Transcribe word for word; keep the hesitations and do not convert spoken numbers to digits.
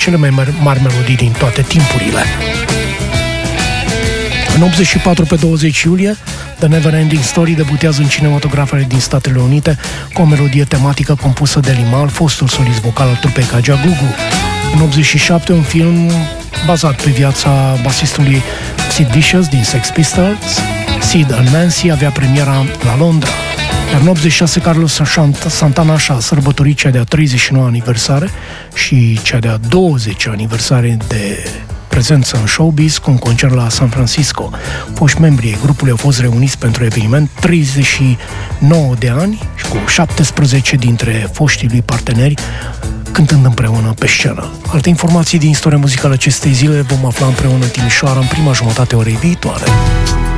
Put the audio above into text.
cele mai mari melodii din toate timpurile. În optzeci și patru, pe douăzeci iulie, The Neverending Story debutează în cinematografele din Statele Unite cu o melodie tematică compusă de Limahl, fostul solist vocal al trupei Kajagoogoo. În optzeci și șapte, un film bazat pe viața basistului Sid Vicious din Sex Pistols, Sid and Nancy, avea premiera la Londra. Iar în optzeci și șase, Carlos Santana și-a sărbătorit cea de-a treizeci și nouă aniversare și cea de-a douăzecea aniversare de prezență în showbiz cu un concert la San Francisco. Foști membri ai grupului au fost reuniți pentru eveniment, treizeci și nouă de ani și cu șaptesprezece dintre foștii lui parteneri cântând împreună pe scenă. Alte informații din istoria muzicală acestei zile vom afla împreună în Timișoara în prima jumătate a orei viitoare.